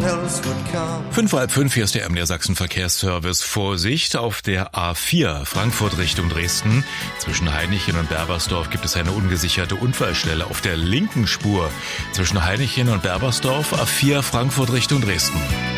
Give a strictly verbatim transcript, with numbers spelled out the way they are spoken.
Fünf vor halb fünf, hier ist der M D R Sachsen Verkehrsservice. Vorsicht auf der A vier Frankfurt Richtung Dresden. Zwischen Hainichen und Berbersdorf gibt es eine ungesicherte Unfallstelle auf der linken Spur. Zwischen Hainichen und Berbersdorf A vier Frankfurt Richtung Dresden.